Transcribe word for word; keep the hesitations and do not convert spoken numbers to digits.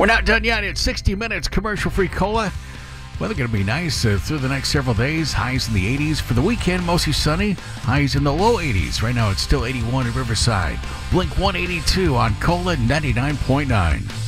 We're not done yet. It's sixty minutes commercial-free cola. Weather going to be nice uh, through the next several days. Highs in the eighties. For the weekend, mostly sunny. Highs in the low eighties. Right now, it's still eighty-one at Riverside. Blink one eighty-two on Cola ninety-nine point nine.